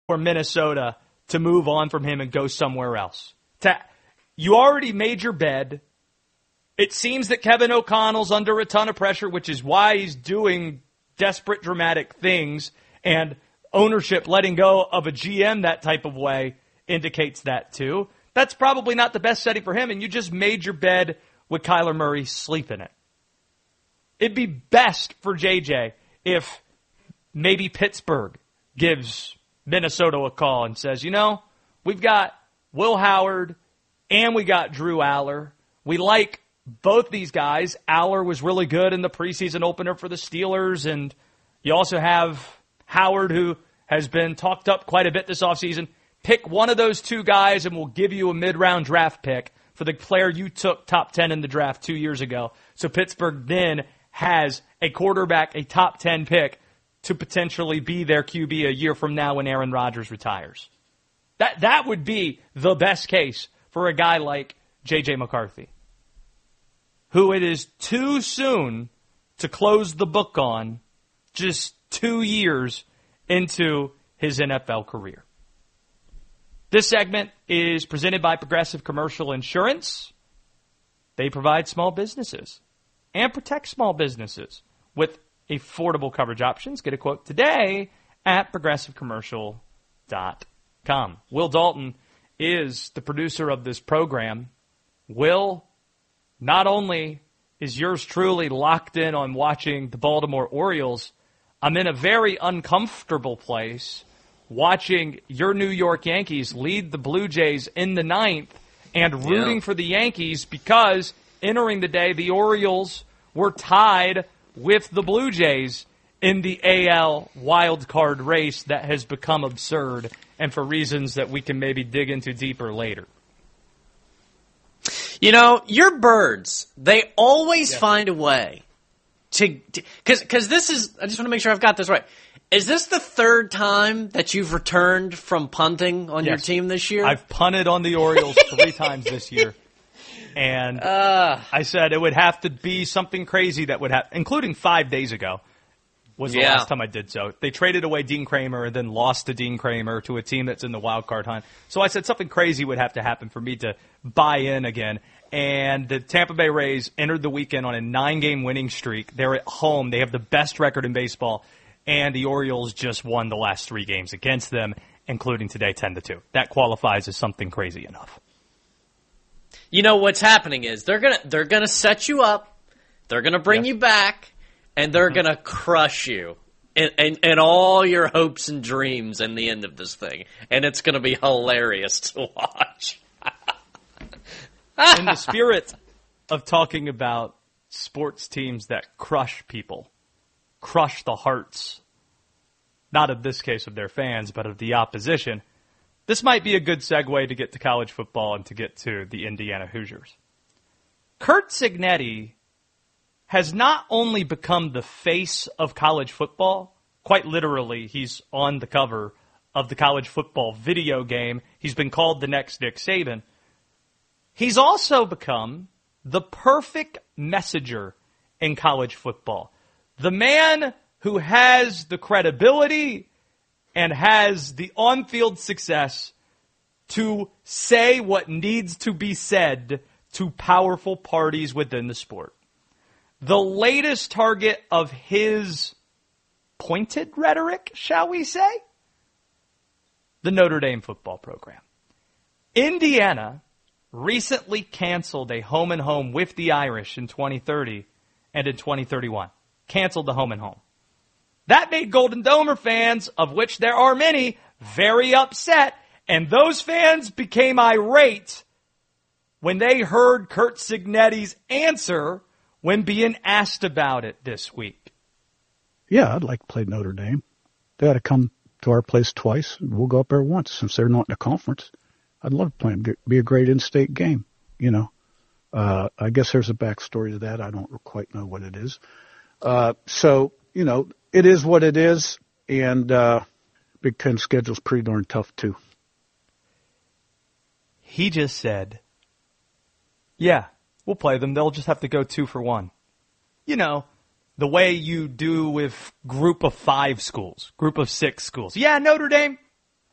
for Minnesota to move on from him and go somewhere else. You already made your bed. It seems that Kevin O'Connell's under a ton of pressure, which is why he's doing desperate, dramatic things, and ownership letting go of a GM that type of way indicates that too. That's probably not the best setting for him, and you just made your bed with Kyler Murray sleep in it. It'd be best for JJ if maybe Pittsburgh gives Minnesota a call and says, we've got Will Howard and we got Drew Aller. We like both these guys. Aller was really good in the preseason opener for the Steelers, and you also have Howard, who has been talked up quite a bit this offseason. Pick one of those two guys, and we'll give you a mid-round draft pick for the player you took top 10 in the draft 2 years ago. So Pittsburgh then has a quarterback, a top 10 pick, to potentially be their QB a year from now when Aaron Rodgers retires. That would be the best case for a guy like J.J. McCarthy, who it is too soon to close the book on just 2 years into his NFL career. This segment is presented by Progressive Commercial Insurance. They provide small businesses and protect small businesses with affordable coverage options. Get a quote today at progressivecommercial.com. Will Dalton is the producer of this program. Will, not only is yours truly locked in on watching the Baltimore Orioles, I'm in a very uncomfortable place watching your New York Yankees lead the Blue Jays in the ninth and rooting for the Yankees because entering the day, the Orioles were tied with the Blue Jays in the AL wildcard race that has become absurd, and for reasons that we can maybe dig into deeper later. Your birds, they always find a way to because this is, I just want to make sure I've got this right. Is this the third time that you've returned from punting on your team this year? I've punted on the Orioles 3 times this year. And I said it would have to be something crazy that would happen, including 5 days ago was the last time I did so. They traded away Dean Kramer and then lost to Dean Kramer to a team that's in the wild card hunt. So I said something crazy would have to happen for me to buy in again. And the Tampa Bay Rays entered the weekend on a 9-game winning streak. They're at home. They have the best record in baseball. And the Orioles just won the last 3 games against them, including today 10-2. That qualifies as something crazy enough. What's happening is they're gonna set you up, they're gonna bring you back, and they're gonna crush you in all your hopes and dreams in the end of this thing, and it's gonna be hilarious to watch. In the spirit of talking about sports teams that crush people, crush the hearts, not in this case of their fans, but of the opposition, this might be a good segue to get to college football and to get to the Indiana Hoosiers. Curt Cignetti has not only become the face of college football, quite literally, he's on the cover of the college football video game. He's been called the next Nick Saban. He's also become the perfect messenger in college football. The man who has the credibility and has the on-field success to say what needs to be said to powerful parties within the sport. The latest target of his pointed rhetoric, shall we say? The Notre Dame football program. Indiana recently canceled a home-and-home with the Irish in 2030 and in 2031. Canceled the home-and-home. That made Golden Domer fans, of which there are many, very upset, and those fans became irate when they heard Curt Cignetti's answer when being asked about it this week. Yeah, I'd like to play Notre Dame. They ought to come to our place twice, and we'll go up there once since they're not in the conference. I'd love to play them. It'd be a great in-state game, I guess there's a backstory to that. I don't quite know what it is. It is what it is, and Big Ten schedule's pretty darn tough, too. He just said, yeah, we'll play them. They'll just have to go 2 for 1. The way you do with group of 5 schools, group of 6 schools. Yeah, Notre Dame,